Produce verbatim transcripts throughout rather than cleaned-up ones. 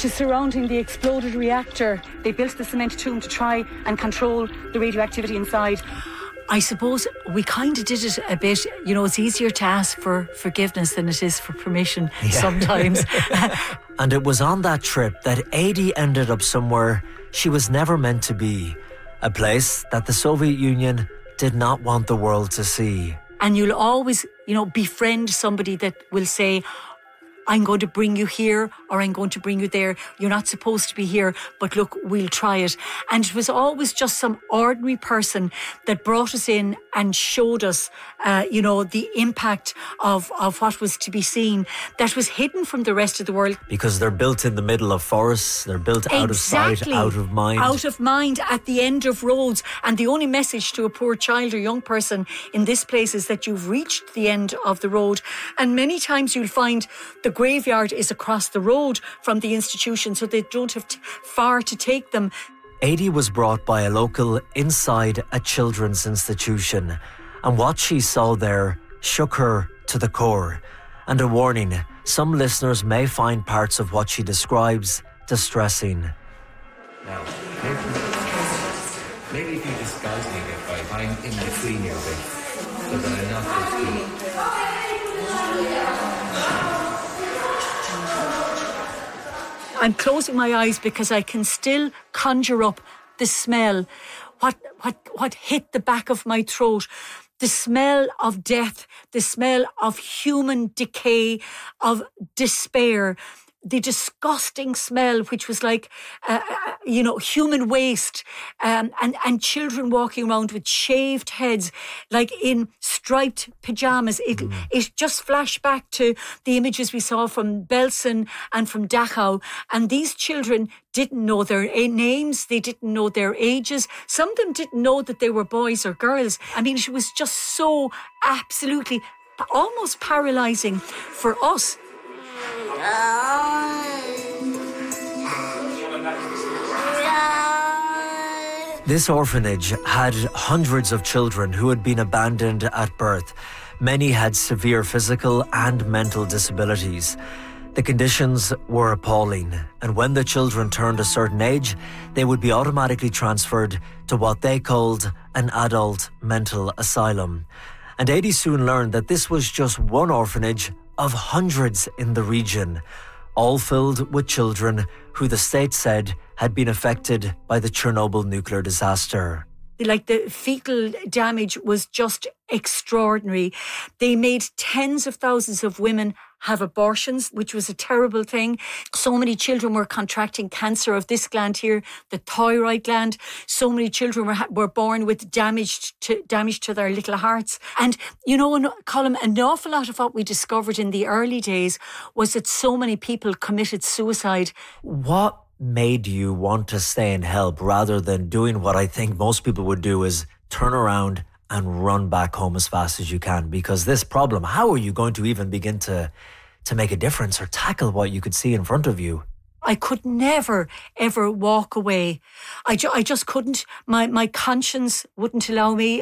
which is surrounding the exploded reactor. They built the cement tomb to try and control the radioactivity inside. I suppose we kind of did it a bit, you know, it's easier to ask for forgiveness than it is for permission yeah. sometimes. And it was on that trip that Eddie ended up somewhere she was never meant to be, a place that the Soviet Union did not want the world to see. And you'll always, you know, befriend somebody that will say, I'm going to bring you here or I'm going to bring you there. You're not supposed to be here, but look, we'll try it. And it was always just some ordinary person that brought us in and showed us, uh, you know, the impact of, of what was to be seen that was hidden from the rest of the world. Because they're built in the middle of forests, they're built out exactly. of sight, out of mind. Out of mind, at the end of roads. And the only message to a poor child or young person in this place is that you've reached the end of the road. And many times you'll find the graveyard is across the road from the institution, so they don't have t- far to take them. Eddie was brought by a local inside a children's institution, and what she saw there shook her to the core. And a warning, some listeners may find parts of what she describes distressing. Now, maybe, maybe if you disguise me a bit, right, if I'm in between you a bit, so that I'm not just I'm closing my eyes because I can still conjure up the smell, what what what hit the back of my throat, the smell of death, the smell of human decay, of despair, the disgusting smell, which was like, uh, you know, human waste, um, and, and children walking around with shaved heads, like in striped pyjamas. It, mm. it just flashed back to the images we saw from Belsen and from Dachau. And these children didn't know their names. They didn't know their ages. Some of them didn't know that they were boys or girls. I mean, it was just so absolutely almost paralysing for us. This orphanage had hundreds of children who had been abandoned at birth. Many had severe physical and mental disabilities. The conditions were appalling, and when the children turned a certain age, they would be automatically transferred to what they called an adult mental asylum. And Eddie soon learned that this was just one orphanage of hundreds in the region, all filled with children who the state said had been affected by the Chernobyl nuclear disaster. Like, the fetal damage was just extraordinary. They made tens of thousands of women have abortions, which was a terrible thing. So many children were contracting cancer of this gland here, the thyroid gland. So many children were were born with damage to damage to their little hearts. And, you know, Colm, an awful lot of what we discovered in the early days was that so many people committed suicide. What made you want to stay and help rather than doing what I think most people would do, is turn around and run back home as fast as you can? Because this problem, how are you going to even begin to to make a difference or tackle what you could see in front of you? I could never, ever walk away. I, ju- I just couldn't. My my conscience wouldn't allow me.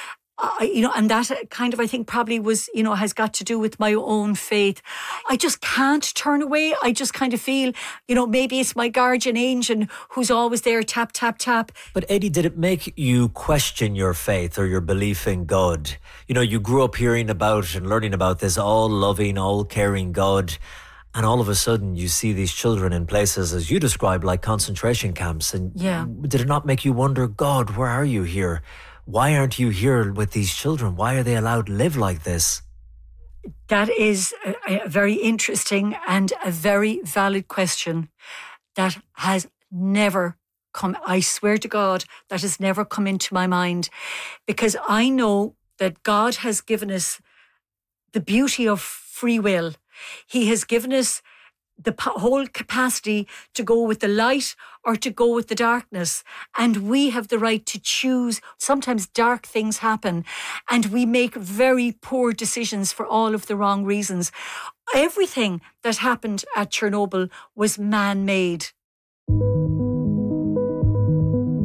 I, you know, and that kind of, I think, probably was, you know, has got to do with my own faith. I just can't turn away. I just kind of feel, you know, maybe it's my guardian angel who's always there, tap, tap, tap. But Eddie, did it make you question your faith or your belief in God? You know, you grew up hearing about and learning about this all-loving, all-caring God, and all of a sudden you see these children in places, as you described, like concentration camps. And yeah. Did it not make you wonder, God, where are you here? Why aren't you here with these children? Why are they allowed to live like this? That is a, a very interesting and a very valid question that has never come, I swear to God, that has never come into my mind, because I know that God has given us the beauty of free will. He has given us the whole capacity to go with the light or to go with the darkness. And we have the right to choose. Sometimes dark things happen and we make very poor decisions for all of the wrong reasons. Everything that happened at Chernobyl was man-made.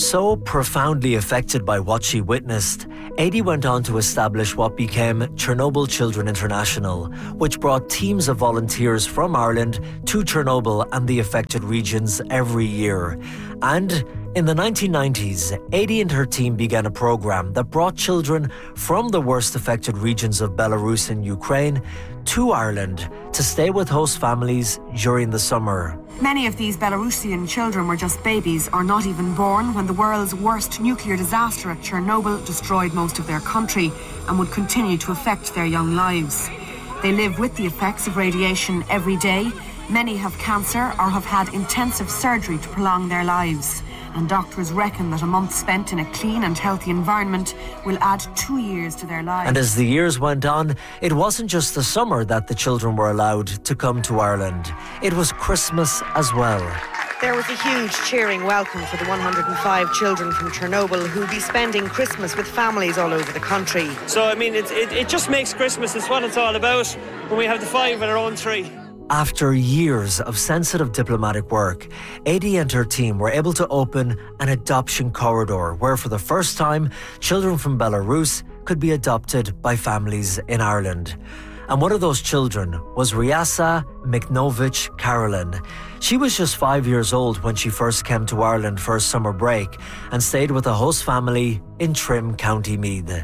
so profoundly affected by what she witnessed, Adi went on to establish what became Chernobyl Children International, which brought teams of volunteers from Ireland to Chernobyl and the affected regions every year. And in the nineteen nineties, Adi and her team began a program that brought children from the worst affected regions of Belarus and Ukraine to Ireland to stay with host families during the summer. Many of these Belarusian children were just babies or not even born when the world's worst nuclear disaster at Chernobyl destroyed most of their country and would continue to affect their young lives. They live with the effects of radiation every day. Many have cancer or have had intensive surgery to prolong their lives. And doctors reckon that a month spent in a clean and healthy environment will add two years to their lives. And as the years went on, it wasn't just the summer that the children were allowed to come to Ireland. It was Christmas as well. There was a huge cheering welcome for the one hundred five children from Chernobyl who'll be spending Christmas with families all over the country. So, I mean, it, it, it just makes Christmas, it's what it's all about, when we have the five in our own three. After years of sensitive diplomatic work, Adi and her team were able to open an adoption corridor where for the first time, children from Belarus could be adopted by families in Ireland. And one of those children was Riasa Miknovich Karolin. She was just five years old when she first came to Ireland for a summer break and stayed with a host family in Trim, County Meath.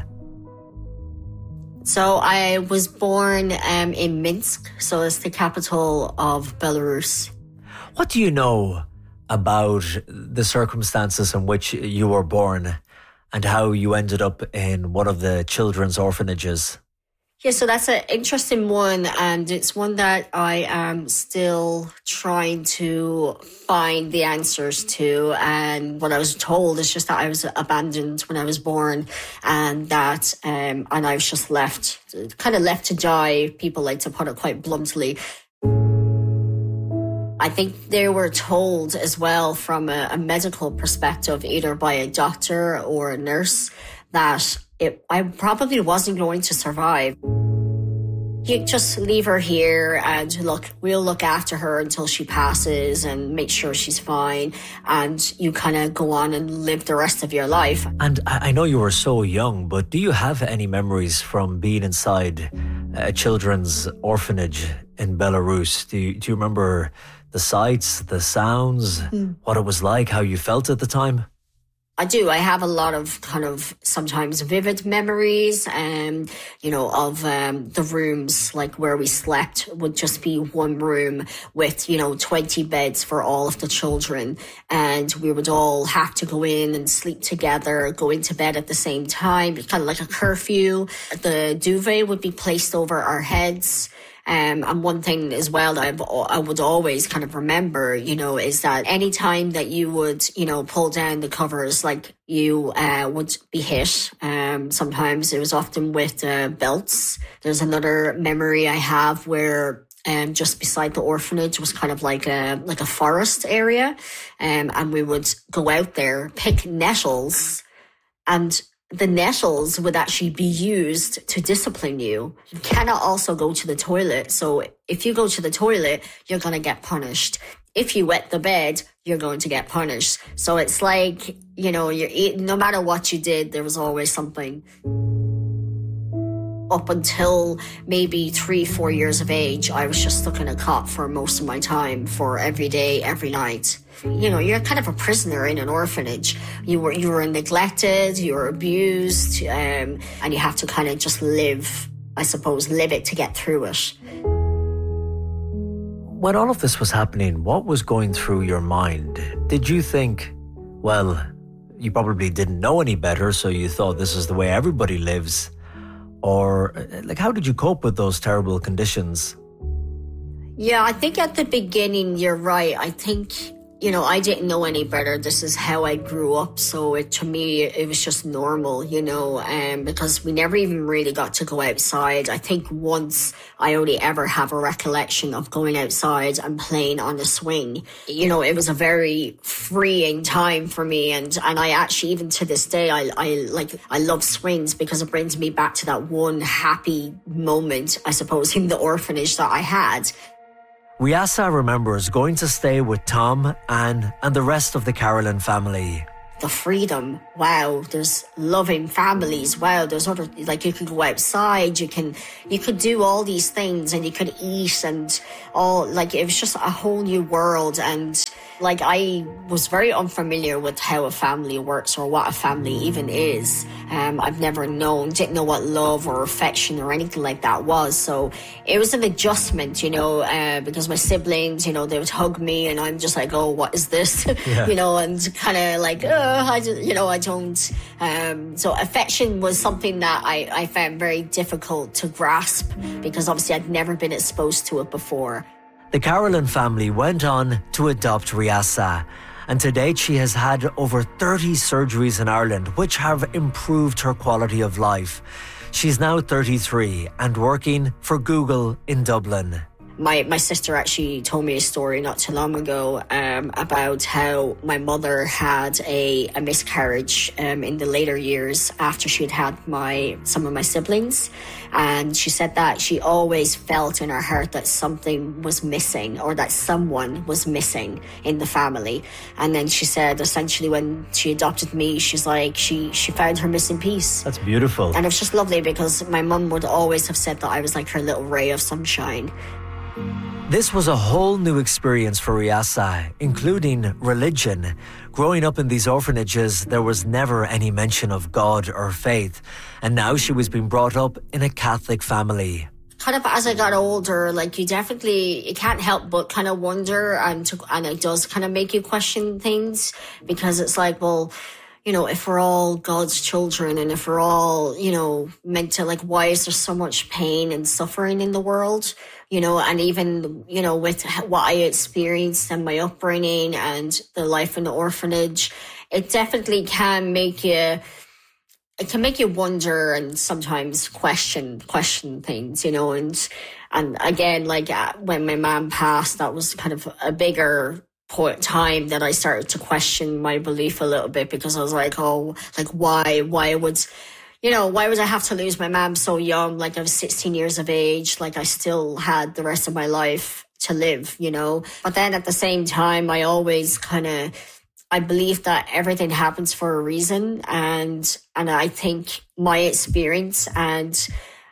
So I was born um, in Minsk, so it's the capital of Belarus. What do you know about the circumstances in which you were born and how you ended up in one of the children's orphanages? Yeah, so that's an interesting one, and it's one that I am still trying to find the answers to. And what I was told is just that I was abandoned when I was born, and that um, and I was just left, kind of left to die. People like to put it quite bluntly. I think they were told as well from a, a medical perspective, either by a doctor or a nurse, that it, I probably wasn't going to survive. You just leave her here and look, we'll look after her until she passes and make sure she's fine. And you kind of go on and live the rest of your life. And I know you were so young, but do you have any memories from being inside a children's orphanage in Belarus? Do you, do you remember the sights, the sounds, mm. what it was like, how you felt at the time? I do. I have a lot of kind of sometimes vivid memories, um, you know, of um, the rooms, like where we slept would just be one room with, you know, twenty beds for all of the children. And we would all have to go in and sleep together, go into bed at the same time, kind of like a curfew. The duvet would be placed over our heads. Um, and one thing as well that I've, I would always kind of remember, you know, is that any time that you would, you know, pull down the covers, like you uh, would be hit. Um, sometimes it was often with uh, belts. There's another memory I have where um, just beside the orphanage was kind of like a like a forest area, um, and we would go out there, pick nettles, and the nettles would actually be used to discipline you. You cannot also go to the toilet. So if you go to the toilet, you're going to get punished. If you wet the bed, you're going to get punished. So it's like, you know, you're eating, no matter what you did, there was always something. Up until maybe three, four years of age, I was just stuck in a cot for most of my time, for every day, every night. You know, you're kind of a prisoner in an orphanage. You were you were neglected, you were abused, um, and you have to kind of just live, I suppose, live it to get through it. When all of this was happening, what was going through your mind? Did you think, well, you probably didn't know any better, so you thought this is the way everybody lives? Or, like, how did you cope with those terrible conditions? Yeah, I think at the beginning, you're right. I think, you know, I didn't know any better. This is how I grew up. So it, to me, it was just normal, you know, um, because we never even really got to go outside. I think once I only ever have a recollection of going outside and playing on the swing. You know, it was a very freeing time for me. And, and I actually, even to this day, I, I like, I love swings because it brings me back to that one happy moment, I suppose, in the orphanage that I had. Riasa remembers going to stay with Tom, Anne, and the rest of the Karolin family. the freedom. Wow, there's loving families. Wow, there's other, like you could go outside, you can, you could do all these things and you could eat and all, like it was just a whole new world. And like I was very unfamiliar with how a family works or what a family even is. Um, I've never known, didn't know what love or affection or anything like that was. So it was an adjustment, you know, uh, because my siblings, you know, they would hug me and I'm just like, oh, what is this? Yeah. You know, and kind of like, oh, I just, you know, I don't. Um, so affection was something that I, I found very difficult to grasp because obviously I'd never been exposed to it before. The Carolan family went on to adopt Riasa, and to date she has had over thirty surgeries in Ireland, which have improved her quality of life. She's now thirty-three and working for Google in Dublin. My my sister actually told me a story not too long ago um, about how my mother had a, a miscarriage um, in the later years after she'd had my some of my siblings. And she said that she always felt in her heart that something was missing or that someone was missing in the family. And then she said essentially when she adopted me, she's like, she, she found her missing piece. That's beautiful. And it was just lovely because my mum would always have said that I was like her little ray of sunshine. This was a whole new experience for Riasa, including religion. Growing up in these orphanages, there was never any mention of God or faith, and now she was being brought up in a Catholic family. Kind of as I got older, like you definitely, you can't help but kind of wonder, and, to, and it does kind of make you question things because it's like, well, you know, if we're all God's children and if we're all, you know, meant to, like, why is there so much pain and suffering in the world? You know, and even, you know, with what I experienced and my upbringing and the life in the orphanage, it definitely can make you, it can make you wonder and sometimes question, question things, you know, and, and again, like uh, when my mom passed, that was kind of a bigger point time that I started to question my belief a little bit because I was like, oh, like why, why would, you know, why would I have to lose my mom so young? Like I was sixteen years of age, like I still had the rest of my life to live, you know, but then at the same time, I always kind of, I believe that everything happens for a reason. And, and I think my experience and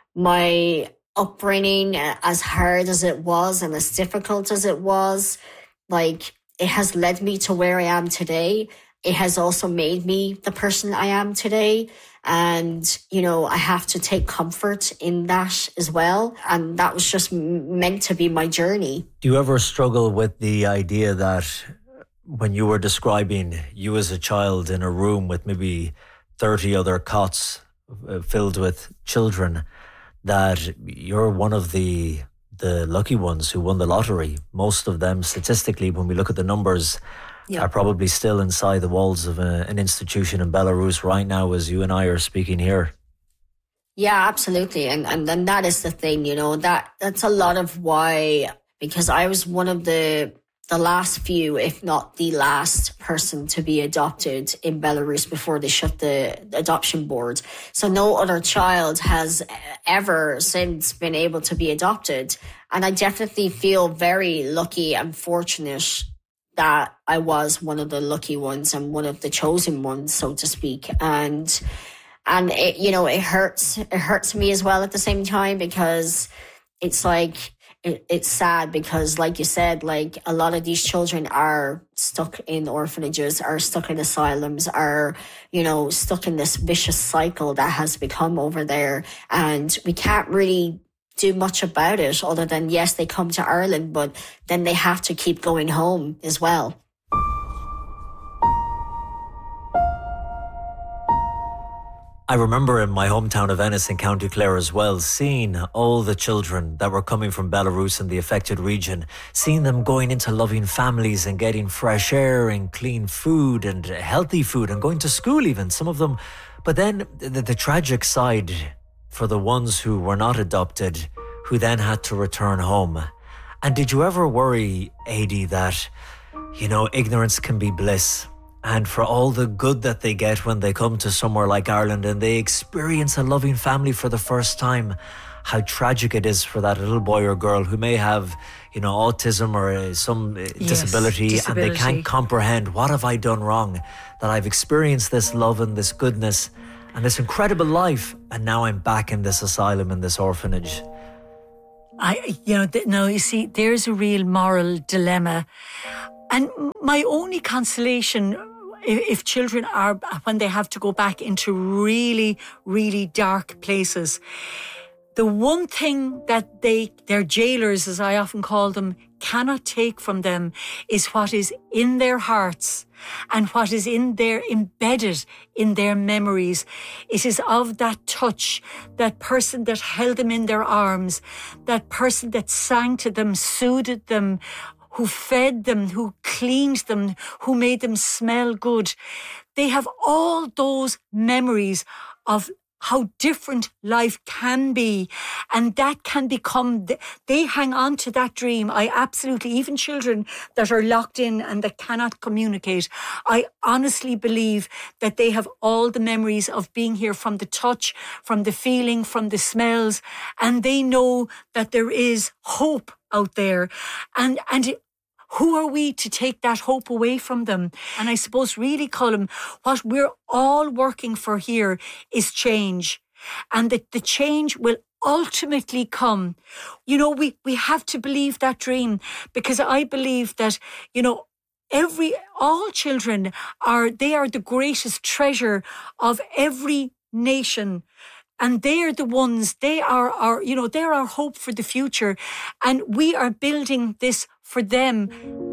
my upbringing, as hard as it was and as difficult as it was, like, it has led me to where I am today. It has also made me the person I am today. And, you know, I have to take comfort in that as well. And that was just meant to be my journey. Do you ever struggle with the idea that when you were describing you as a child in a room with maybe thirty other cots filled with children, that you're one of the the lucky ones who won the lottery? Most of them, statistically, when we look at the numbers, yep, are probably still inside the walls of a, an institution in Belarus right now as you and I are speaking here. Yeah, absolutely. And and then that is the thing, you know, that that's a lot of why, because I was one of the the last few, if not the last person to be adopted in Belarus before they shut the adoption board. So no other child has ever since been able to be adopted. And I definitely feel very lucky and fortunate that I was one of the lucky ones and one of the chosen ones, so to speak. And, and it, you know, it hurts, it hurts me as well at the same time because it's like, It, it's sad because, like you said, like a lot of these children are stuck in orphanages, are stuck in asylums, are, you know, stuck in this vicious cycle that has become over there. And we can't really do much about it other than, yes, they come to Ireland, but then they have to keep going home as well. I remember in my hometown of Ennis in County Clare as well, seeing all the children that were coming from Belarus and the affected region, seeing them going into loving families and getting fresh air and clean food and healthy food and going to school even, some of them. But then the, the tragic side for the ones who were not adopted, who then had to return home. And did you ever worry, Adi, that, you know, ignorance can be bliss? And for all the good that they get when they come to somewhere like Ireland and they experience a loving family for the first time, how tragic it is for that little boy or girl who may have, you know, autism or uh, some uh, Yes, disability, disability, and they can't comprehend, what have I done wrong? That I've experienced this love and this goodness and this incredible life, and now I'm back in this asylum, in this orphanage. I, you know, th- no, you see, there's a real moral dilemma. And my only consolation, if, if children are, when they have to go back into really, really dark places, the one thing that they, their jailers, as I often call them, cannot take from them is what is in their hearts and what is in their, embedded in their memories. It is of that touch, that person that held them in their arms, that person that sang to them, soothed them, who fed them, who cleaned them, who made them smell good. They have all those memories of how different life can be. And that can become, they hang on to that dream. I absolutely, even children that are locked in and that cannot communicate, I honestly believe that they have all the memories of being here, from the touch, from the feeling, from the smells. And they know that there is hope out there. And, and who are we to take that hope away from them? And I suppose really, Colm, what we're all working for here is change. And that the change will ultimately come. You know, we, we have to believe that dream, because I believe that, you know, every, all children are, they are the greatest treasure of every nation. And they're the ones, they are our, you know, they're our hope for the future. And we are building this for them.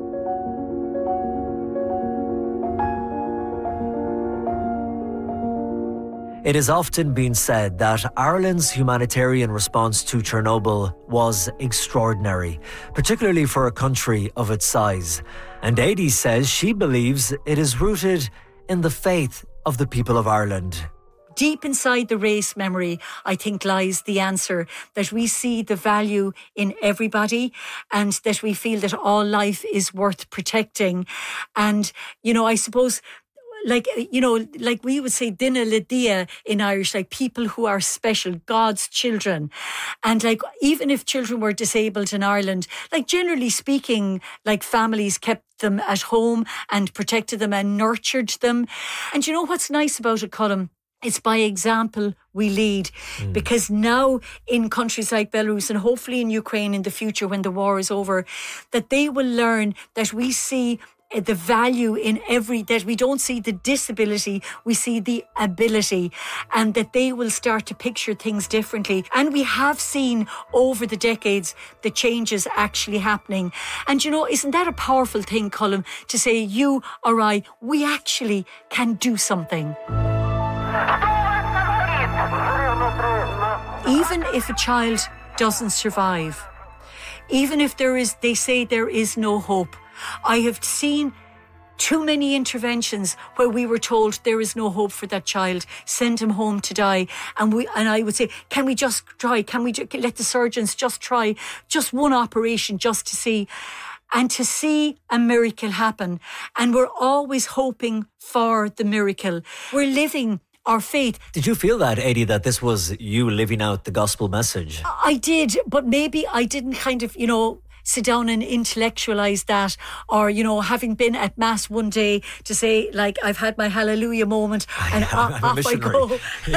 It has often been said that Ireland's humanitarian response to Chernobyl was extraordinary, particularly for a country of its size. And Adi says she believes it is rooted in the faith of the people of Ireland. Deep inside the race memory, I think, lies the answer, that we see the value in everybody and that we feel that all life is worth protecting. And, you know, I suppose, like, you know, like we would say Dina Lidia in Irish, like people who are special, God's children. And like, even if children were disabled in Ireland, like generally speaking, like families kept them at home and protected them and nurtured them. And you know what's nice about it, Colm? It's by example we lead, mm. because now in countries like Belarus and hopefully in Ukraine in the future when the war is over, that they will learn that we see the value in every, that we don't see the disability, we see the ability, and that they will start to picture things differently. And we have seen over the decades the changes actually happening. And you know, isn't that a powerful thing, Colm, to say you or I, we actually can do something. Even if a child doesn't survive, even if there is, they say there is no hope. I have seen too many interventions where we were told there is no hope for that child, send him home to die. And we, and I would say, can we just try? Can we just let the surgeons just try just one operation just to see? And to see a miracle happen. And we're always hoping for the miracle. We're living our faith. Did you feel that, Adi, that this was you living out the gospel message? I did, but maybe I didn't kind of, you know, sit down and intellectualize that, or, you know, having been at Mass one day to say, like, I've had my hallelujah moment and off, off I go.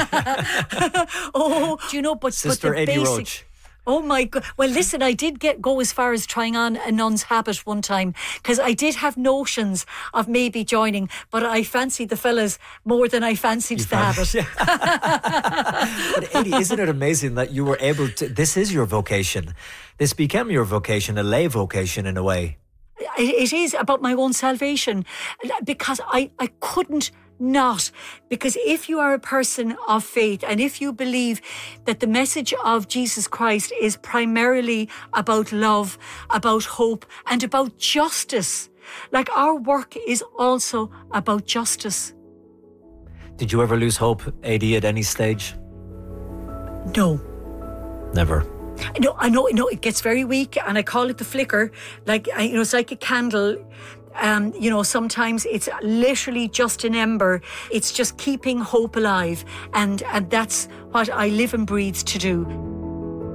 Oh, do you know, but, Sister but the Adi basic... Roach. Oh my God. Well, listen, I did get go as far as trying on a nun's habit one time, because I did have notions of maybe joining, but I fancied the fellas more than I fancied you the habit. Yeah. But Adi, isn't it amazing that you were able to, this is your vocation. This became your vocation, a lay vocation in a way. It is about my own salvation, because I, I couldn't not. Because if you are a person of faith and if you believe that the message of Jesus Christ is primarily about love, about hope and about justice, like our work is also about justice. Did you ever lose hope, Adi, at any stage? No. Never. No, I know, no, it gets very weak, and I call it the flicker. Like, I, you know, it's like a candle. Um, you know, sometimes it's literally just an ember. It's just keeping hope alive, and and that's what I live and breathe to do.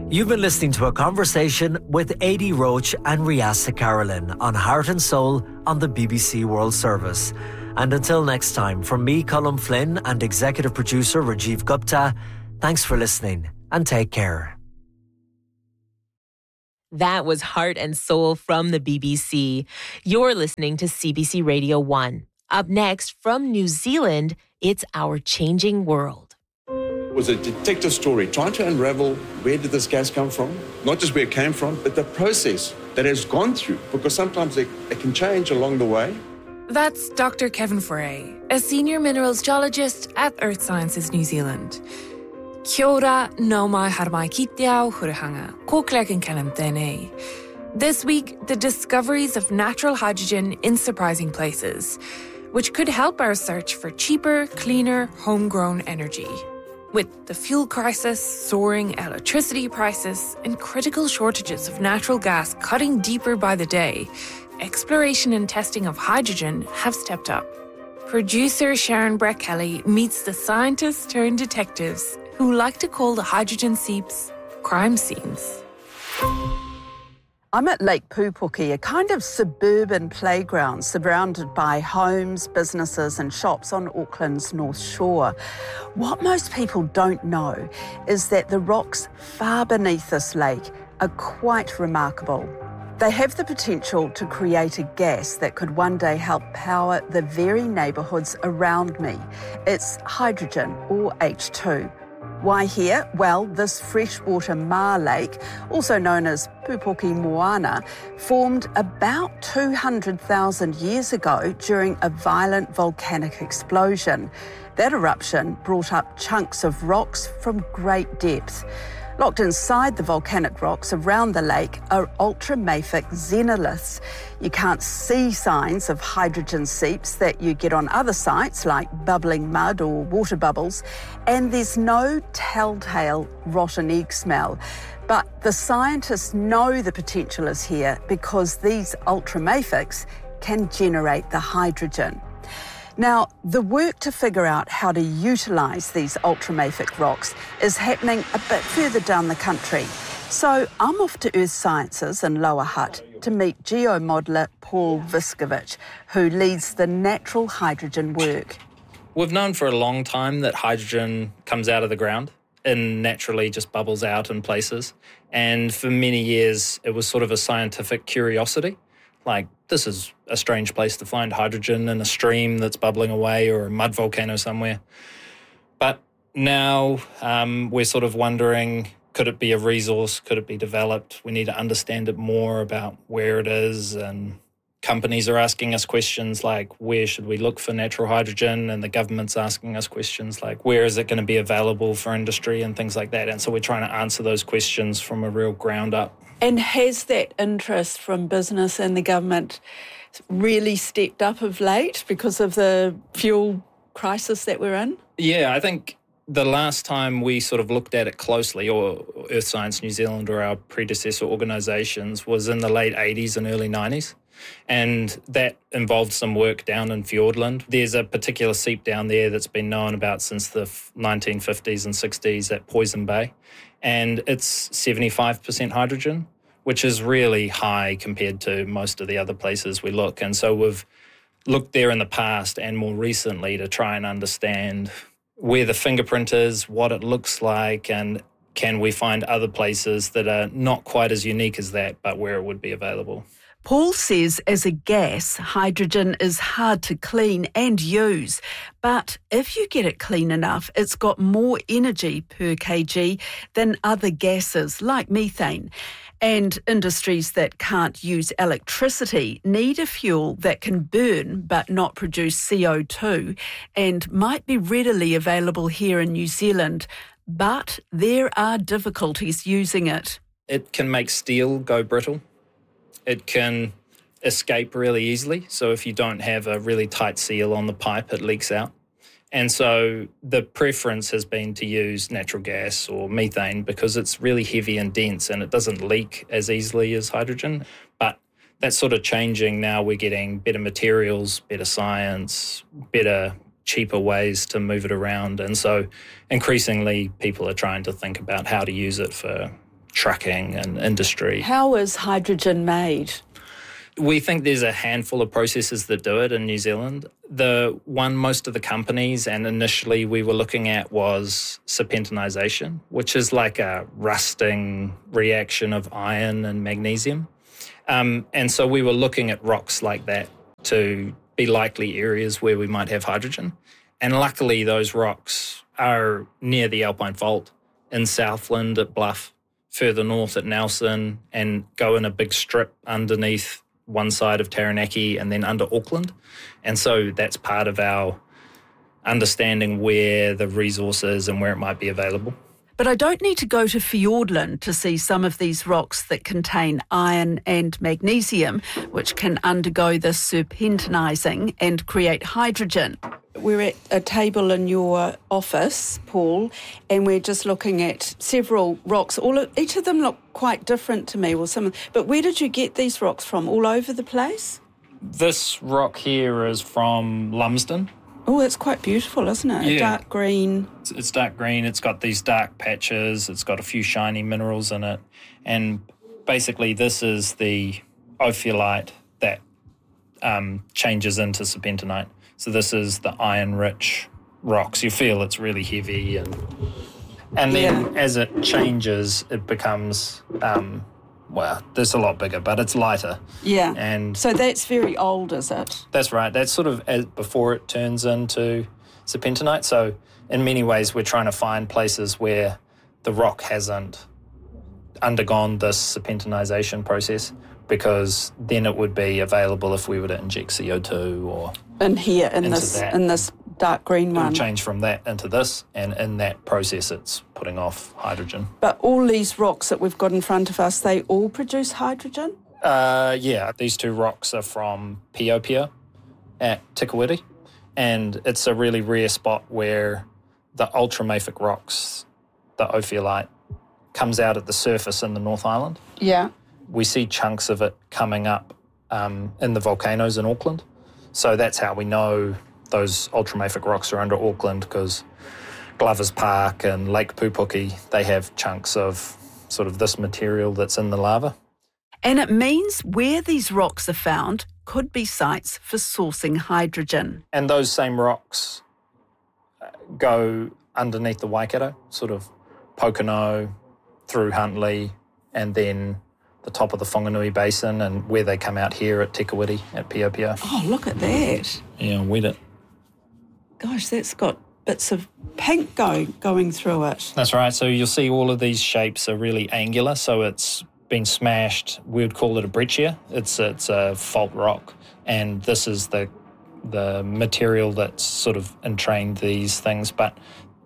You've been listening to a conversation with Adi Roach and Riasa Carolyn on Heart and Soul on the B B C World Service. And until next time, from me, Colm Flynn, and executive producer Rajiv Gupta, thanks for listening and take care. That was Heart and Soul from the B B C. You're listening to C B C Radio one. Up next, from New Zealand, it's Our Changing World. It was a detective story trying to unravel where did this gas come from, not just where it came from, but the process that has gone through, because sometimes it, it can change along the way. That's Doctor Kevin Foray, a senior minerals geologist at Earth Sciences New Zealand. Kia ora, nau mai haere mai ki te ao hurihanga, ko Clegg and Callum tēnei. This week, the discoveries of natural hydrogen in surprising places, which could help our search for cheaper, cleaner, homegrown energy. With the fuel crisis, soaring electricity prices, and critical shortages of natural gas cutting deeper by the day, exploration and testing of hydrogen have stepped up. Producer Sharon Brett-Kelly meets the scientists turned detectives who like to call the hydrogen seeps crime scenes. I'm at Lake Pupuki, a kind of suburban playground surrounded by homes, businesses and shops on Auckland's North Shore. What most people don't know is that the rocks far beneath this lake are quite remarkable. They have the potential to create a gas that could one day help power the very neighbourhoods around me. It's hydrogen, or H two. Why here? Well, this freshwater maar lake, also known as Pupuki Moana, formed about two hundred thousand years ago during a violent volcanic explosion. That eruption brought up chunks of rocks from great depth. Locked inside the volcanic rocks around the lake are ultramafic xenoliths. You can't see signs of hydrogen seeps that you get on other sites like bubbling mud or water bubbles, and there's no telltale rotten egg smell. But the scientists know the potential is here because these ultramafics can generate the hydrogen. Now, the work to figure out how to utilise these ultramafic rocks is happening a bit further down the country. So I'm off to Earth Sciences in Lower Hutt to meet geomodeller Paul Viskovich, who leads the natural hydrogen work. We've known for a long time that hydrogen comes out of the ground and naturally just bubbles out in places. And for many years, it was sort of a scientific curiosity. Like, this is a strange place to find hydrogen in a stream that's bubbling away or a mud volcano somewhere. But now um, we're sort of wondering, could it be a resource? Could it be developed? We need to understand it more about where it is. And companies are asking us questions like, where should we look for natural hydrogen? And the government's asking us questions like, where is it going to be available for industry and things like that? And so we're trying to answer those questions from a real ground up. And has that interest from business and the government really stepped up of late because of the fuel crisis that we're in? Yeah, I think the last time we sort of looked at it closely, or Earth Science New Zealand or our predecessor organisations, was in the late eighties and early nineties. And that involved some work down in Fiordland. There's a particular seep down there that's been known about since the nineteen fifties and sixties at Poison Bay. And it's seventy-five percent hydrogen, which is really high compared to most of the other places we look. And so we've looked there in the past and more recently to try and understand where the fingerprint is, what it looks like, and can we find other places that are not quite as unique as that, but where it would be available. Paul says as a gas, hydrogen is hard to clean and use, but if you get it clean enough, it's got more energy per kg than other gases like methane. And industries that can't use electricity need a fuel that can burn but not produce C O two and might be readily available here in New Zealand, but there are difficulties using it. It can make steel go brittle. It can escape really easily. So if you don't have a really tight seal on the pipe, it leaks out. And so the preference has been to use natural gas or methane because it's really heavy and dense and it doesn't leak as easily as hydrogen. But that's sort of changing now. We're getting better materials, better science, better, cheaper ways to move it around. And so increasingly people are trying to think about how to use it for trucking and industry. How is hydrogen made? We think there's a handful of processes that do it in New Zealand. The one most of the companies and initially we were looking at was serpentinization, which is like a rusting reaction of iron and magnesium. Um, and so we were looking at rocks like that to be likely areas where we might have hydrogen. And luckily those rocks are near the Alpine Fault in Southland at Bluff, further north at Nelson, and go in a big strip underneath one side of Taranaki and then under Auckland. And so that's part of our understanding where the resource is and where it might be available. But I don't need to go to Fiordland to see some of these rocks that contain iron and magnesium, which can undergo this serpentinizing and create hydrogen. We're at a table in your office, Paul, and we're just looking at several rocks. All of, each of them look quite different to me. Well, some, but where did you get these rocks from? All over the place? This rock here is from Lumsden. Oh, it's quite beautiful, isn't it? Yeah. Dark green. It's, it's dark green. It's got these dark patches. It's got a few shiny minerals in it. And basically this is the ophiolite that um, changes into serpentinite. So this is the iron-rich rocks. You feel it's really heavy. And and then yeah. as it changes, it becomes, um, well, this a lot bigger, but it's lighter. Yeah. And so that's very old, is it? That's right. That's sort of as before it turns into serpentinite. So in many ways, we're trying to find places where the rock hasn't undergone this serpentinization process, because then it would be available if we were to inject C O two or in here in into this that. in this dark green It'll one. change from that into this, and in that process it's putting off hydrogen. But all these rocks that we've got in front of us, they all produce hydrogen? Uh, yeah, these two rocks are from Piopia at Tikawiti, and it's a really rare spot where the ultramafic rocks, the ophiolite, comes out at the surface in the North Island. Yeah. We see chunks of it coming up um, in the volcanoes in Auckland. So that's how we know those ultramafic rocks are under Auckland, because Glover's Park and Lake Pupuki, they have chunks of sort of this material that's in the lava. And it means where these rocks are found could be sites for sourcing hydrogen. And those same rocks go underneath the Waikato, sort of Pocono, through Huntly, and then the top of the Whanganui Basin, and where they come out here at Tikawiti, at Piopia. Oh, look at that. Yeah, wet it. Gosh, that's got bits of pink going, going through it. That's right. So you'll see all of these shapes are really angular, so it's been smashed. We would call it a breccia. It's, it's a fault rock, and this is the the material that's sort of entrained these things. But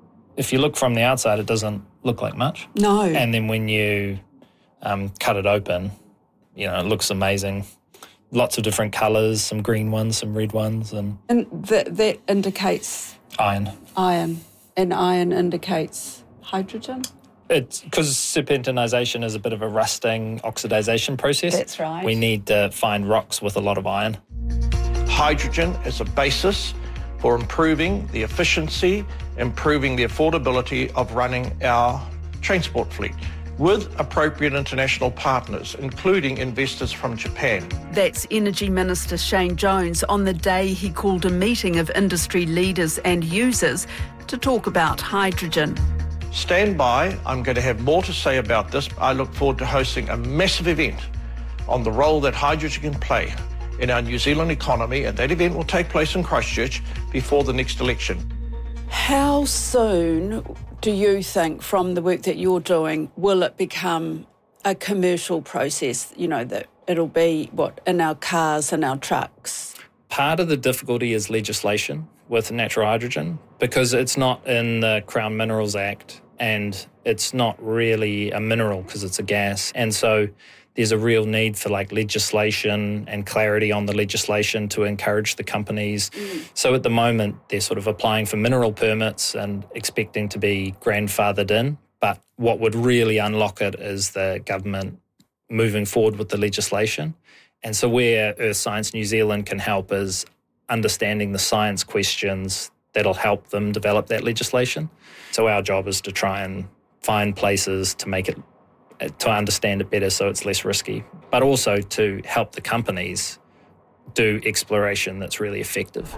if you look from the outside, it doesn't look like much. No. And then when you um, cut it open, you know, it looks amazing. Lots of different colours, some green ones, some red ones. And, and that, that indicates... Iron. Iron. And iron indicates hydrogen? It's because serpentinization is a bit of a rusting oxidization process. That's right. We need to find rocks with a lot of iron. Hydrogen is a basis for improving the efficiency, improving the affordability of running our transport fleet with appropriate international partners, including investors from Japan. That's Energy Minister Shane Jones on the day he called a meeting of industry leaders and users to talk about hydrogen. Stand by, I'm going to have more to say about this. I look forward to hosting a massive event on the role that hydrogen can play in our New Zealand economy, and that event will take place in Christchurch before the next election. How soon do you think, from the work that you're doing, will it become a commercial process, you know, that it'll be, what, in our cars and our trucks? Part of the difficulty is legislation with natural hydrogen, because it's not in the Crown Minerals Act, and it's not really a mineral because it's a gas. And so there's a real need for like legislation and clarity on the legislation to encourage the companies. Mm. So at the moment, they're sort of applying for mineral permits and expecting to be grandfathered in. But what would really unlock it is the government moving forward with the legislation. And so where Earth Science New Zealand can help is understanding the science questions that'll help them develop that legislation. So our job is to try and find places to make it to understand it better so it's less risky, but also to help the companies do exploration that's really effective.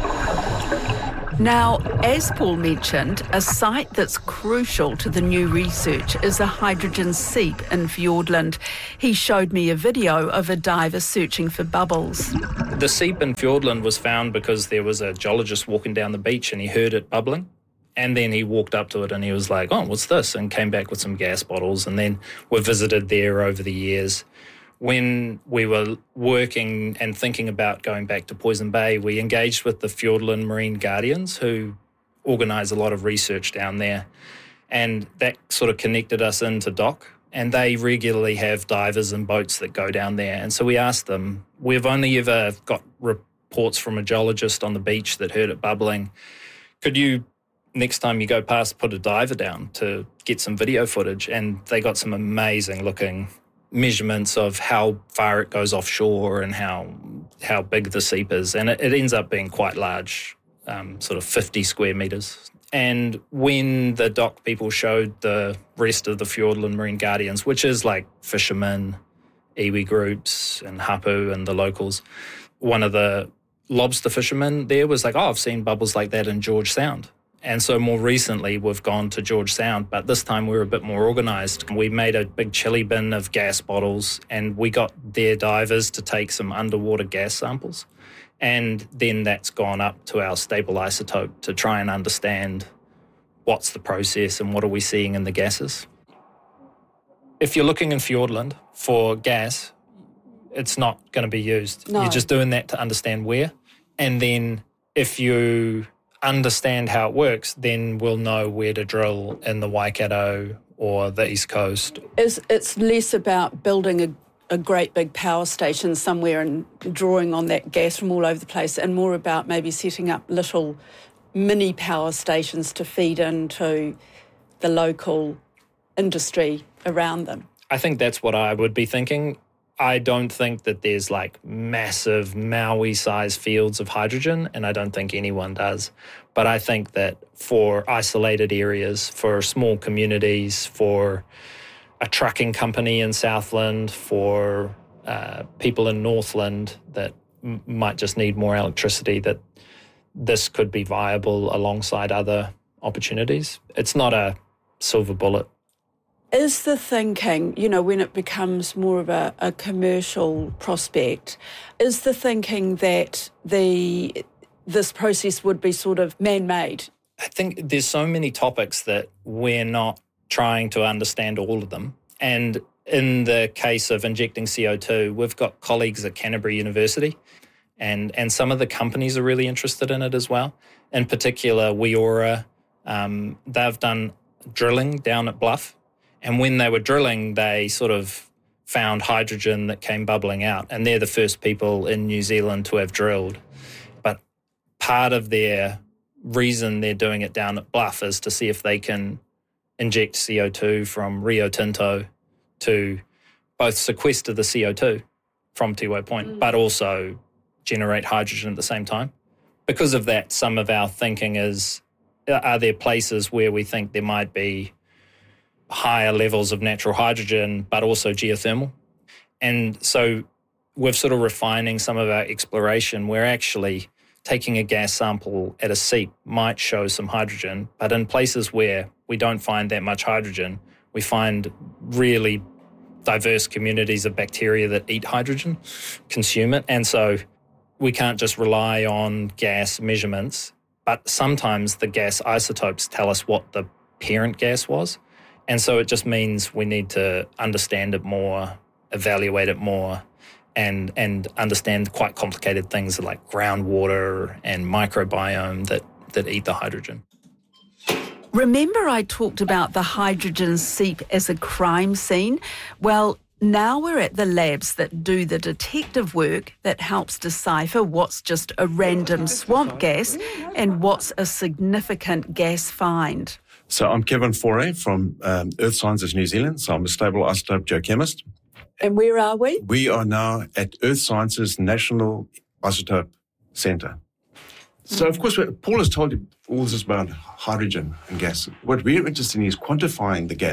Now, as Paul mentioned, a site that's crucial to the new research is a hydrogen seep in Fiordland. He showed me a video of a diver searching for bubbles. The seep in Fiordland was found because there was a geologist walking down the beach and he heard it bubbling. And then he walked up to it and he was like, oh, what's this? And came back with some gas bottles. And then we visited there over the years. When we were working and thinking about going back to Poison Bay, we engaged with the Fiordland Marine Guardians, who organise a lot of research down there. And that sort of connected us into D O C. And they regularly have divers and boats that go down there. And so we asked them, we've only ever got reports from a geologist on the beach that heard it bubbling. Could you, next time you go past, put a diver down to get some video footage? And they got some amazing looking measurements of how far it goes offshore and how how big the seep is. And it, it ends up being quite large, um, sort of fifty square metres. And when the D O C people showed the rest of the Fiordland Marine Guardians, which is like fishermen, iwi groups and hapu and the locals, one of the lobster fishermen there was like, oh, I've seen bubbles like that in George Sound. And so more recently, we've gone to George Sound, but this time we were a bit more organised. We made a big chili bin of gas bottles and we got their divers to take some underwater gas samples. And then that's gone up to our stable isotope to try and understand what's the process and what are we seeing in the gases. If you're looking in Fiordland for gas, it's not going to be used. No. You're just doing that to understand where. And then if you understand how it works, then we'll know where to drill in the Waikato or the East Coast. It's, it's less about building a, a great big power station somewhere and drawing on that gas from all over the place, and more about maybe setting up little mini power stations to feed into the local industry around them. I think that's what I would be thinking. I don't think that there's like massive Maui-sized fields of hydrogen, and I don't think anyone does. But I think that for isolated areas, for small communities, for a trucking company in Southland, for uh, people in Northland that m- might just need more electricity, that this could be viable alongside other opportunities. It's not a silver bullet. Is the thinking, you know, when it becomes more of a, a commercial prospect, is the thinking that the this process would be sort of man-made? I think there's so many topics that we're not trying to understand all of them. And in the case of injecting C O two, we've got colleagues at Canterbury University, and, and some of the companies are really interested in it as well. In particular, Weora, um, they've done drilling down at Bluff. And when they were drilling, they sort of found hydrogen that came bubbling out. And they're the first people in New Zealand to have drilled. But part of their reason they're doing it down at Bluff is to see if they can inject C O two from Rio Tinto to both sequester the C O two from Tiwai Point, mm. but also generate hydrogen at the same time. Because of that, some of our thinking is, are there places where we think there might be higher levels of natural hydrogen, but also geothermal? And so we're sort of refining some of our exploration. We're actually taking a gas sample at a seep might show some hydrogen, but in places where we don't find that much hydrogen, we find really diverse communities of bacteria that eat hydrogen, consume it. And so we can't just rely on gas measurements, but sometimes the gas isotopes tell us what the parent gas was. And so it just means we need to understand it more, evaluate it more, and and understand quite complicated things like groundwater and microbiome that, that eat the hydrogen. Remember I talked about the hydrogen seep as a crime scene? Well, now we're at the labs that do the detective work that helps decipher what's just a random swamp gas and what's a significant gas find. So I'm Kevin Foray from um, Earth Sciences New Zealand. So I'm a stable isotope geochemist. And where are we? We are now at Earth Sciences National Isotope Centre. So, of course, Paul has told you all this about hydrogen and gas. What we're interested in is quantifying the gas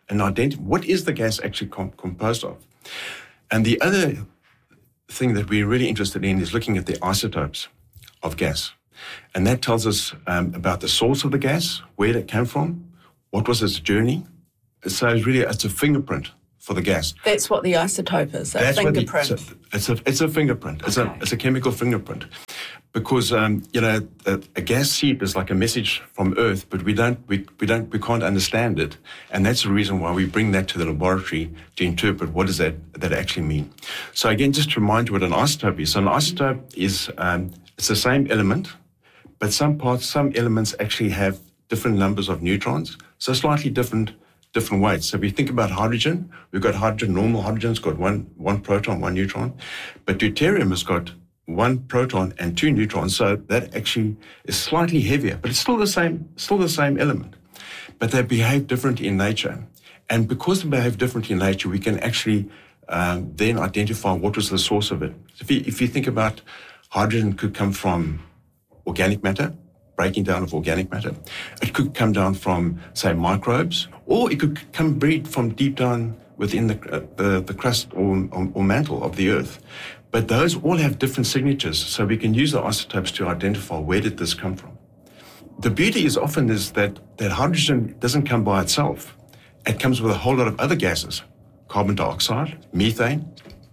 and identify what is the gas actually com- composed of. And the other thing that we're really interested in is looking at the isotopes of gas. And that tells us um, about the source of the gas, where it came from, what was its journey. So it's really, it's a fingerprint for the gas. That's what the isotope is, a That's fingerprint. What the, it's, a, it's, a, it's a fingerprint. It's, okay. a, it's a chemical fingerprint. Because, um, you know, a, a gas seep is like a message from Earth, but we don't, we, we don't, we can't understand it. And that's the reason why we bring that to the laboratory to interpret what does that, that actually mean. So again, just to remind you what an isotope is. So an isotope is, um, it's the same element, but some parts, some elements actually have different numbers of neutrons, so slightly different different weights. So if we think about hydrogen, we've got hydrogen, normal hydrogen's got one one proton, one neutron, but deuterium has got one proton and two neutrons, so that actually is slightly heavier, but it's still the same, still the same element. But they behave differently in nature. And because they behave differently in nature, we can actually um, then identify what was the source of it. If you, if you think about hydrogen could come from organic matter, breaking down of organic matter. It could come down from, say, microbes, or it could come breed from deep down within the uh, the, the crust or, or, or mantle of the Earth. But those all have different signatures, so we can use the isotopes to identify where did this come from. The beauty is often is that, that hydrogen doesn't come by itself. It comes with a whole lot of other gases, carbon dioxide, methane,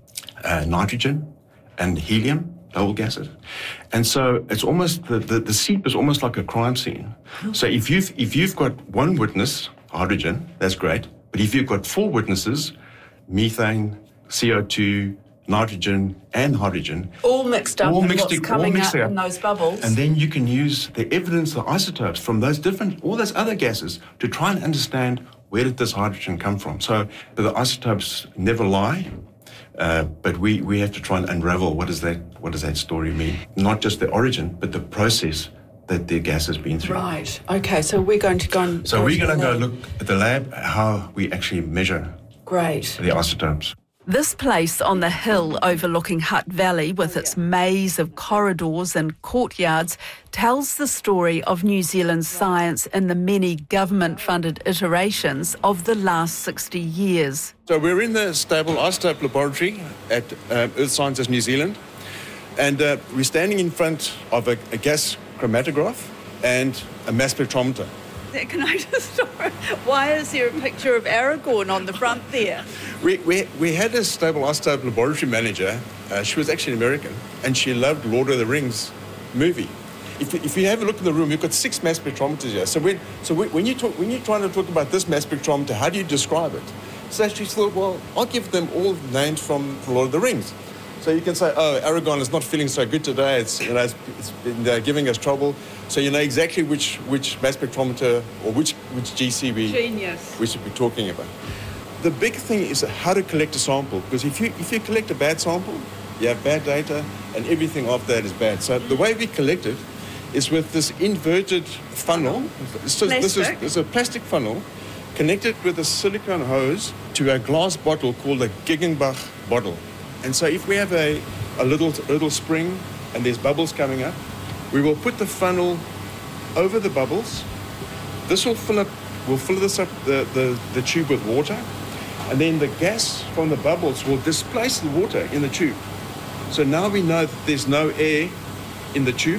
uh, nitrogen, and helium, noble gases. And so it's almost, the, the, the seep is almost like a crime scene. So if you've, if you've got one witness, hydrogen, that's great. But if you've got four witnesses, methane, C O two, nitrogen, and hydrogen, all mixed up all in mixed what's in, coming mixed out up. in those bubbles. And then you can use the evidence, the isotopes from those different, all those other gases to try and understand where did this hydrogen come from. So but the isotopes never lie. Uh, but we, we have to try and unravel what does that what does that story mean? Not just the origin, but the process that the gas has been through. Right. Okay. So we're going to go and So go we're to going to the go lab. look at the lab how we actually measure Great. the isotopes. This place on the hill overlooking Hutt Valley with its maze of corridors and courtyards tells the story of New Zealand's science in the many government-funded iterations of the last sixty years. So we're in the Stable Isotope Laboratory at uh, Earth Sciences New Zealand, and uh, we're standing in front of a, a gas chromatograph and a mass spectrometer. Can I just why is there a picture of Aragorn on the front there? We, we, we had a Stable Isotope laboratory manager. Uh, she was actually American, and she loved Lord of the Rings movie. If, if you have a look in the room, you've got six mass spectrometers here. So when, so when, when, you talk, when you're trying to talk about this mass spectrometer, how do you describe it? So she thought, well, I'll give them all names from Lord of the Rings. So you can say, oh, Aragorn is not feeling so good today. It's, you know, it's, it's been uh, giving us trouble. So you know exactly which, which mass spectrometer or which, which G C we, Genius. we should be talking about. The big thing is how to collect a sample, because if you, if you collect a bad sample, you have bad data, and everything after that is bad. So the way we collect it is with this inverted funnel. So this is, this is a plastic funnel connected with a silicone hose to a glass bottle called a Giggenbach bottle. And so if we have a, a little, little spring and there's bubbles coming up, we will put the funnel over the bubbles. This will fill up, we'll fill this up, the, the, the tube with water, and then the gas from the bubbles will displace the water in the tube. So now we know that there's no air in the tube.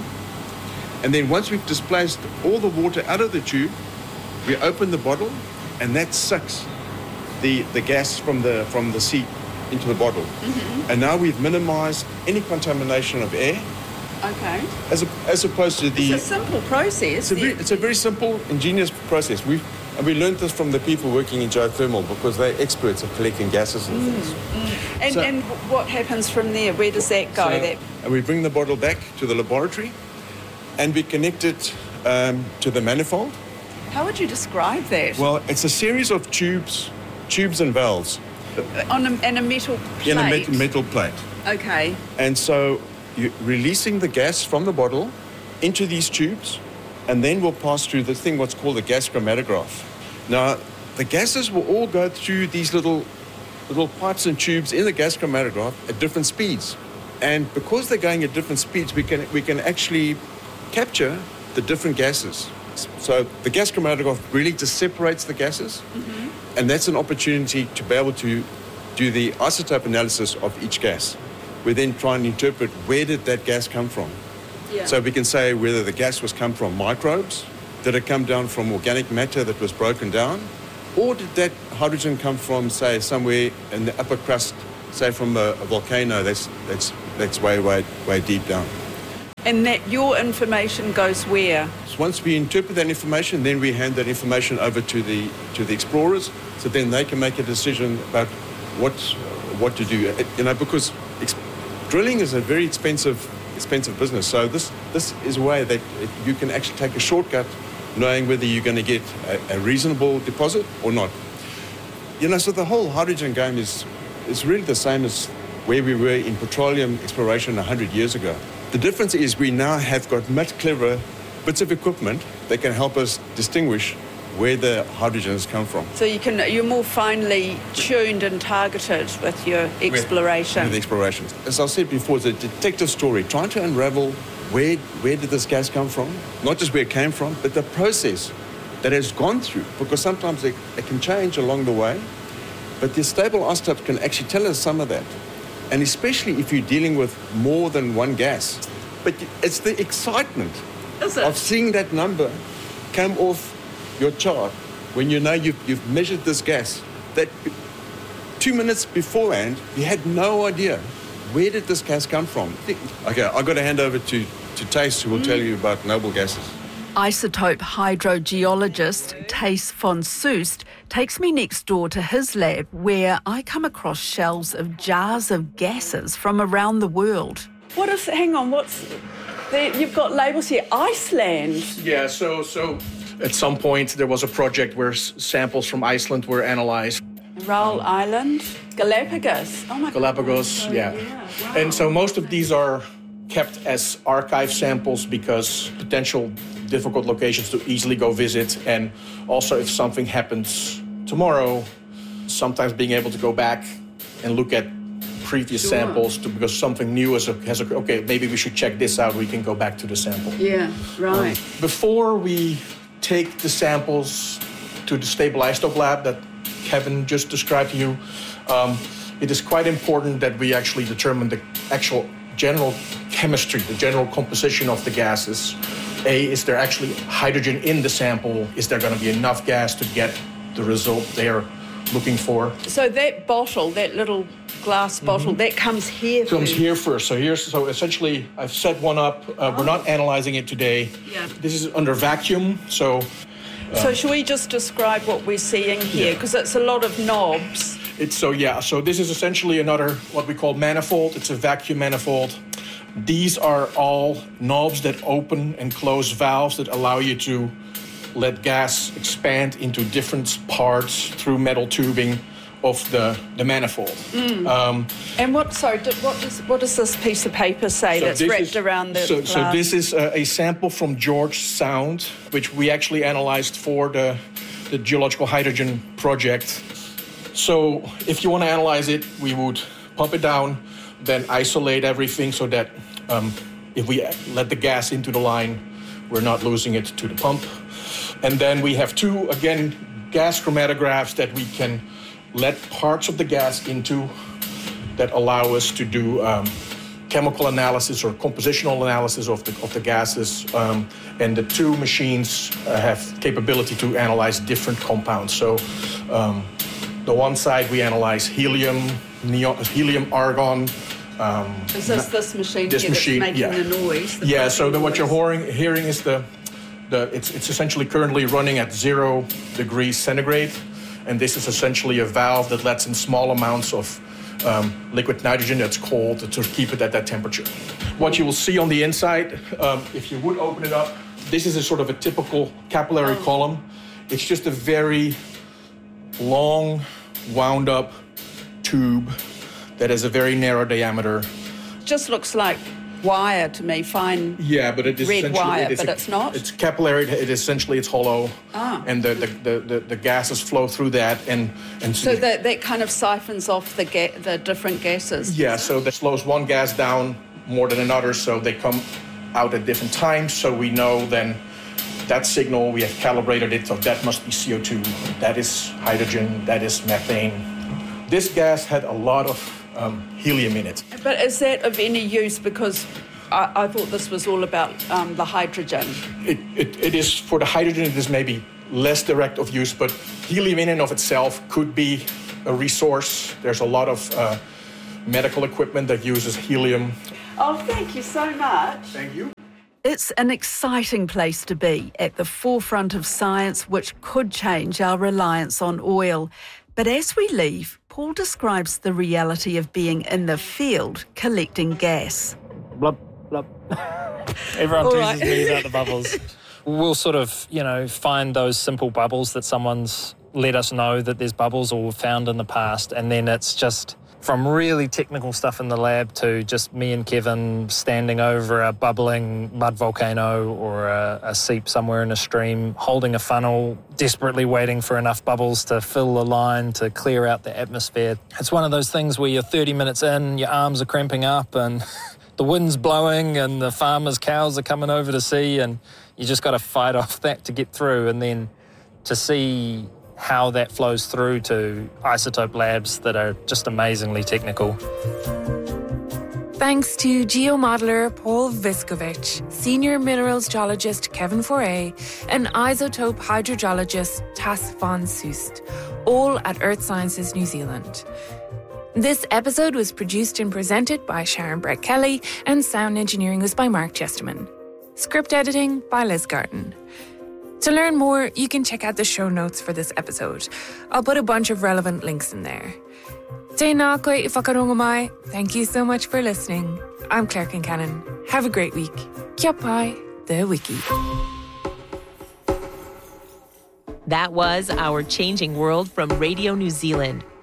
And then once we've displaced all the water out of the tube, we open the bottle, and that sucks the, the gas from the, from the seep into the bottle. Mm-hmm. And now we've minimized any contamination of air. Okay. As, a, as opposed to the... It's a simple process. It's a, very, it's a very simple, ingenious process. We've, and we learned this from the people working in geothermal because they're experts at collecting gases and mm, things. Mm. And, so, and what happens from there? Where does that go? So, that... And we bring the bottle back to the laboratory and we connect it um, to the manifold. How would you describe that? Well, it's a series of tubes, tubes and valves. On a, and a metal plate? In a met- metal plate. Okay. And so you're releasing the gas from the bottle into these tubes, and then we'll pass through the thing what's called the gas chromatograph. Now, the gases will all go through these little, little pipes and tubes in the gas chromatograph at different speeds. And because they're going at different speeds, we can, we can actually capture the different gases. So the gas chromatograph really just separates the gases, mm-hmm. and that's an opportunity to be able to do the isotope analysis of each gas. We then try and interpret where did that gas come from. Yeah. So we can say whether the gas was come from microbes, did it come down from organic matter that was broken down, or did that hydrogen come from, say, somewhere in the upper crust, say from a, a volcano that's that's that's way, way, way deep down. And that your information goes where? So once we interpret that information, then we hand that information over to the to the explorers, so then they can make a decision about what what to do. You know, because ex- drilling is a very expensive expensive business. So this this is a way that it, you can actually take a shortcut, knowing whether you're going to get a, a reasonable deposit or not. You know, so the whole hydrogen game is is really the same as where we were in petroleum exploration one hundred years ago. The difference is we now have got much cleverer bits of equipment that can help us distinguish where the hydrogens come from. So you can, you're more finely tuned and targeted with your exploration. With, with explorations. As I said before, it's a detective story, trying to unravel where where did this gas come from, not just where it came from, but the process that has gone through, because sometimes it, it can change along the way, but the stable isotopes can actually tell us some of that. And especially if you're dealing with more than one gas. But it's the excitement of seeing that number come off your chart when you know you've, you've measured this gas, that two minutes beforehand, you had no idea where did this gas come from. Okay, I've got to hand over to, to Thijs, who will mm. tell you about noble gases. Isotope hydrogeologist Thijs van Soest takes me next door to his lab, where I come across shelves of jars of gases from around the world. What is, hang on, what's, the, you've got labels here, Iceland. Yeah, so so at some point there was a project where s- samples from Iceland were analysed. Raoul Island, Galapagos. Oh my Galapagos, God. yeah. yeah. Wow. And so most of these are kept as archive samples because potential difficult locations to easily go visit, and also if something happens tomorrow, sometimes being able to go back and look at previous sure. samples to, because something new has, a, has a, okay, maybe we should check this out, we can go back to the sample. Yeah, right. Um, before we take the samples to the stable isotope lab that Kevin just described to you, um, it is quite important that we actually determine the actual general chemistry, the general composition of the gases. A, is there actually hydrogen in the sample? Is there going to be enough gas to get the result they're looking for? So that bottle, that little glass bottle, mm-hmm. that comes here comes first. here first. So here's so essentially I've set one up. Uh, oh. We're not analyzing it today. Yeah. This is under vacuum. So. Uh, so should we just describe what we're seeing here? Because yeah. it's a lot of knobs. It's so yeah. So this is essentially another what we call manifold. It's a vacuum manifold. These are all knobs that open and close valves that allow you to let gas expand into different parts through metal tubing of the, the manifold. Mm. Um, and what, sorry, what does, what does this piece of paper say so that's wrapped is, around the so, glass? So this is a, a sample from George Sound, which we actually analyzed for the, the Geological Hydrogen Project. So if you want to analyze it, we would pump it down, then isolate everything so that um, if we let the gas into the line, we're not losing it to the pump. And then we have two, again, gas chromatographs that we can let parts of the gas into that allow us to do um, chemical analysis or compositional analysis of the, of the gases. Um, and the two machines uh, have capability to analyze different compounds. So um, the one side we analyze helium, neon, helium, argon. Um, is this this machine this here machine, that's making yeah. the noise? The yeah, so the, what noise. you're hearing, hearing is the, the it's, it's essentially currently running at zero degrees centigrade. And this is essentially a valve that lets in small amounts of um, liquid nitrogen that's cold to keep it at that temperature. What you will see on the inside, um, if you would open it up, this is a sort of a typical capillary oh. column. It's just a very long, wound up tube that has a very narrow diameter. Just looks like wire to me, fine yeah, but it is red wire, it is but a, it's not? It's capillary, it is essentially it's hollow, ah. and the, the, the, the, the gases flow through that. and, and So that, that kind of siphons off the ga- the different gases? Yeah, so that slows one gas down more than another, so they come out at different times, so we know then that signal, we have calibrated it, so that must be C O two, that is hydrogen, that is methane. This gas had a lot of um, helium in it. But is that of any use? Because I, I thought this was all about um, the hydrogen. It, it, it is, for the hydrogen, it is maybe less direct of use, but helium in and of itself could be a resource. There's a lot of uh, medical equipment that uses helium. Oh, thank you so much. Thank you. It's an exciting place to be, at the forefront of science, which could change our reliance on oil. But as we leave, Paul describes the reality of being in the field collecting gas. Blub, blub. Everyone All teases right. me about the bubbles. We'll sort of, you know, find those simple bubbles that someone's let us know that there's bubbles or we've found in the past, and then it's just from really technical stuff in the lab to just me and Kevin standing over a bubbling mud volcano or a, a seep somewhere in a stream, holding a funnel, desperately waiting for enough bubbles to fill the line to clear out the atmosphere. It's one of those things where you're thirty minutes in, your arms are cramping up and the wind's blowing and the farmers' cows are coming over to see, and you just got to fight off that to get through, and then to see how that flows through to isotope labs that are just amazingly technical. Thanks to geomodeler Paul Viskovich, senior minerals geologist Kevin Foray, and isotope hydrogeologist Tas van Soest, all at Earth Sciences New Zealand. This episode was produced and presented by Sharon Brett Kelly, and sound engineering was by Mark Chesterman. Script editing by Liz Garten. To learn more, you can check out the show notes for this episode. I'll put a bunch of relevant links in there. Tēnā koe i whakarongo mai. Thank you so much for listening. I'm Claire Kincannon. Have a great week. Kia pai, the wiki. That was Our Changing World from Radio New Zealand.